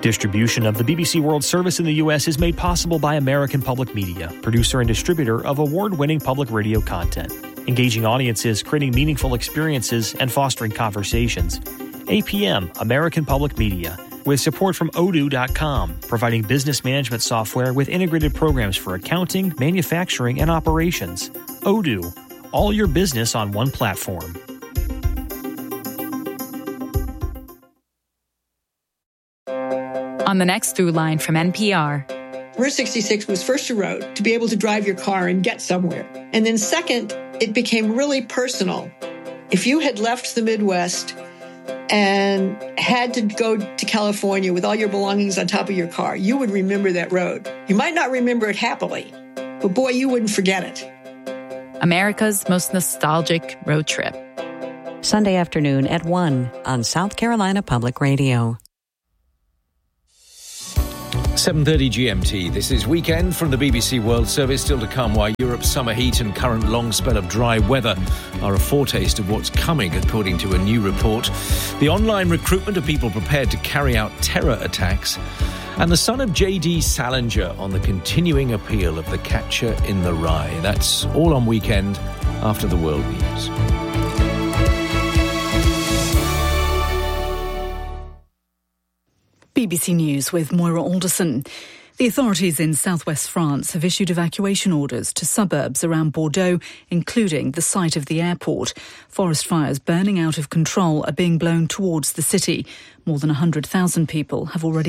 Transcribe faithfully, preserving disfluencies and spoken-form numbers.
Distribution of the B B C World Service in the U S is made possible by American Public Media, producer and distributor of award-winning public radio content, engaging audiences, creating meaningful experiences, and fostering conversations. A P M, American Public Media, with support from odoo dot com, providing business management software with integrated programs for accounting, manufacturing, and operations. Odoo, all your business on one platform. On the next Through Line from N P R. Route sixty-six was first a road to be able to drive your car and get somewhere. And then second, it became really personal. If you had left the Midwest and had to go to California with all your belongings on top of your car, you would remember that road. You might not remember it happily, but boy, you wouldn't forget it. America's most nostalgic road trip. Sunday afternoon at one on South Carolina Public Radio. seven thirty G M T. This is Weekend from the B B C World Service. Still to come, why Europe's summer heat and current long spell of dry weather are a foretaste of what's coming, according to a new report. The online recruitment of people prepared to carry out terror attacks. And the son of J D Salinger on the continuing appeal of The Catcher in the Rye. That's all on Weekend after the world news. B B C News with Moira Alderson. The authorities in southwest France have issued evacuation orders to suburbs around Bordeaux, including the site of the airport. Forest fires burning out of control are being blown towards the city. More than one hundred thousand people have already